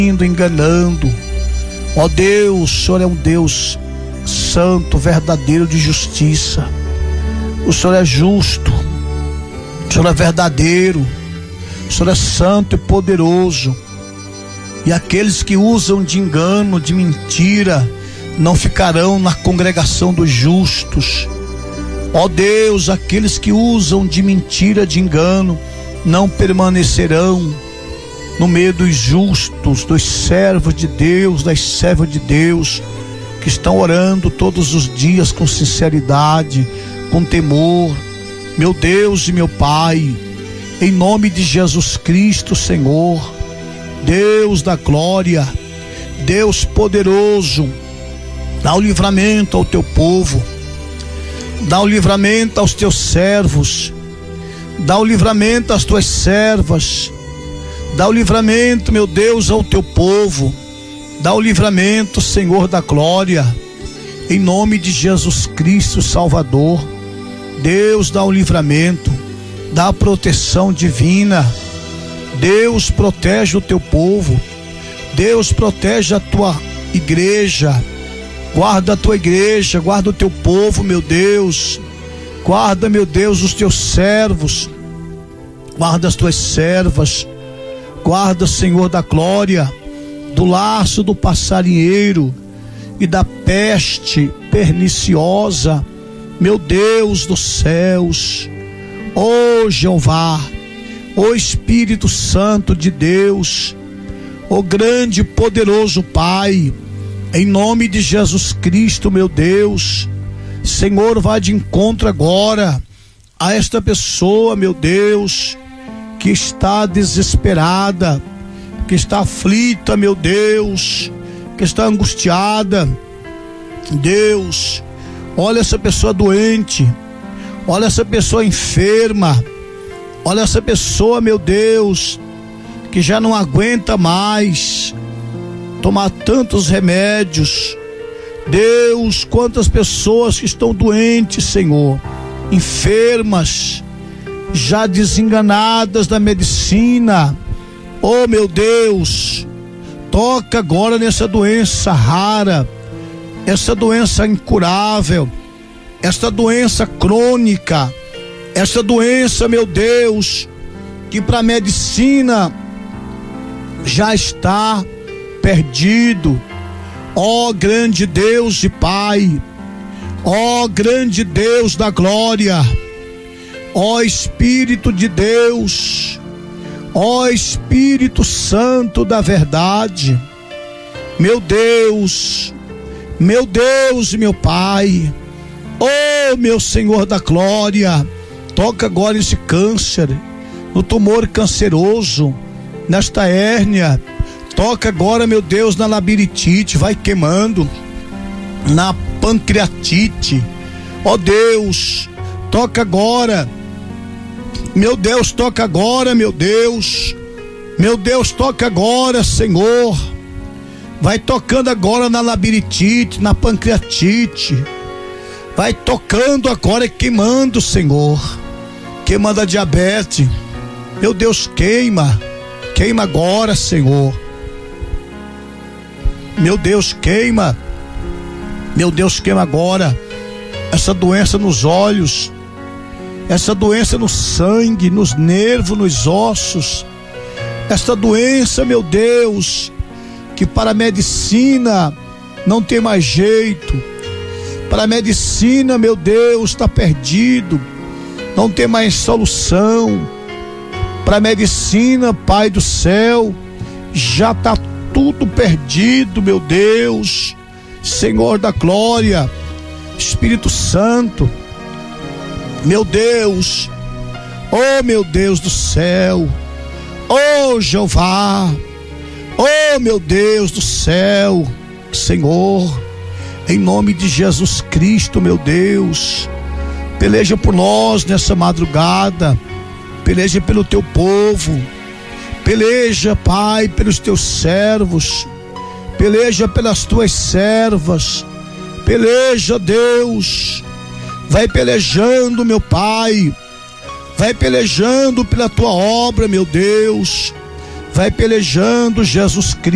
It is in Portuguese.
enganando. Ó Deus, o Senhor é um Deus santo, verdadeiro, de justiça. O Senhor é justo, o Senhor é verdadeiro, o Senhor é santo e poderoso. E aqueles que usam de engano, de mentira, não ficarão na congregação dos justos. Ó Deus, aqueles que usam de mentira, de engano, não permanecerão no meio dos justos, dos servos de Deus, das servas de Deus, que estão orando todos os dias com sinceridade, com temor. Meu Deus e meu Pai, em nome de Jesus Cristo, Senhor, Deus da glória, Deus poderoso, dá o livramento ao teu povo, dá o livramento aos teus servos, dá o livramento às tuas servas, dá o livramento, meu Deus, ao teu povo, dá o livramento, Senhor da glória, em nome de Jesus Cristo, Salvador. Deus, dá o livramento, dá a proteção divina. Deus, protege o teu povo, Deus, protege a tua igreja, guarda a tua igreja, guarda o teu povo, meu Deus, guarda, meu Deus, os teus servos, guarda as tuas servas, guarda, Senhor da glória, do laço do passarinheiro e da peste perniciosa, meu Deus dos céus. Ó Jeová, ó Espírito Santo de Deus, ó grande e poderoso Pai, em nome de Jesus Cristo, meu Deus, Senhor, vai de encontro agora a esta pessoa, meu Deus, que está desesperada, que está aflita, meu Deus, que está angustiada. Deus, olha essa pessoa doente, olha essa pessoa enferma, olha essa pessoa, meu Deus, que já não aguenta mais tomar tantos remédios. Deus, quantas pessoas que estão doentes, Senhor, enfermas, já desenganadas da medicina. Oh, meu Deus, toca agora nessa doença rara, essa doença incurável, esta doença crônica, essa doença, meu Deus, que para a medicina já está perdido. Ó grande Deus e Pai, ó grande Deus da glória, ó Espírito de Deus, ó Espírito Santo da verdade, meu Deus e meu Pai, ó meu Senhor da glória, toca agora esse câncer, no tumor canceroso, nesta hérnia, toca agora, meu Deus, na labirintite, vai queimando, na pancreatite, ó Deus, toca agora, meu Deus, toca agora, meu Deus, toca agora, Senhor, vai tocando agora na labirintite, na pancreatite, vai tocando agora e queimando, Senhor, queimando a diabetes, meu Deus, queima agora, Senhor, meu Deus, queima agora essa doença nos olhos, essa doença no sangue, nos nervos, nos ossos, essa doença, meu Deus, que para a medicina não tem mais jeito, para a medicina, meu Deus, está perdido, não tem mais solução, para a medicina, Pai do céu, já está tudo perdido, meu Deus, Senhor da glória, Espírito Santo, meu Deus, oh meu Deus do céu, oh Jeová, oh meu Deus do céu, Senhor, em nome de Jesus Cristo, meu Deus, peleja por nós nessa madrugada, peleja pelo teu povo, peleja, Pai, pelos teus servos, peleja pelas tuas servas, peleja, Deus, vai pelejando, meu Pai, vai pelejando pela tua obra, meu Deus, vai pelejando, Jesus Cristo.